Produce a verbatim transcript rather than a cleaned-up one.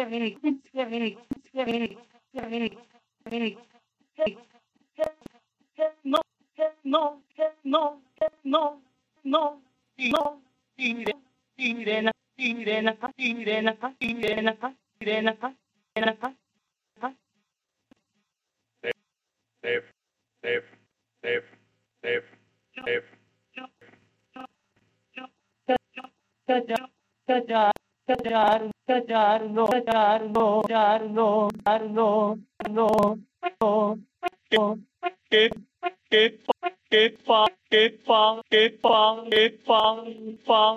no, no, no, no, no, no, Irena, Irena, Irena, Irena, Irena, Irena, Irena, F, F, F, F, F, Cajar, cajar, cajar, no, cajar, no, cajar, no, cajar, no, no, no, no, que, que, que, fa, que, fa, que, fa, que, fa, fa,